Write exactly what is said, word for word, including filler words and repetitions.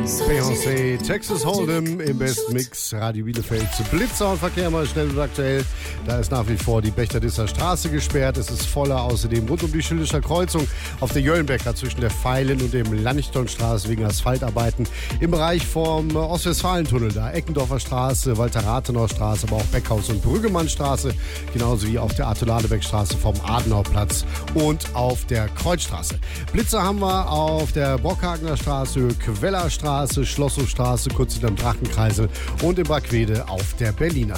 Beyoncé, Texas Hold'em im Best Mix, Radio Bielefeld. Blitzer und Verkehr mal schnell und aktuell. Da ist nach wie vor die Bechterdisser Straße gesperrt. Es ist voller, außerdem rund um die Schildischer Kreuzung auf der Jöllenbecker zwischen der Pfeilen und dem Lanchtonstraße wegen Asphaltarbeiten. Im Bereich vom Ostwestfalentunnel, da Eckendorfer Straße, Walter-Rathenau Straße, aber auch Beckhaus- und Brüggemannstraße. Genauso wie auf der Arthur-Ladebeck-Straße vom Adenauerplatz und auf der Kreuzstraße. Blitzer haben wir auf der Brockhagener Straße, Quellerstraße, Schlosshofstraße, kurz hinterm Drachenkreisel und in Brackwede auf der Berliner